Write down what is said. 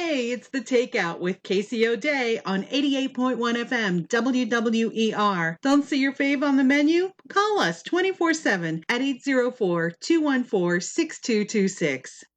Hey, it's The Takeout with Casey O'Day on 88.1 FM WWER. Don't see your fave on the menu? Call us 24/7 at 804-214-6226.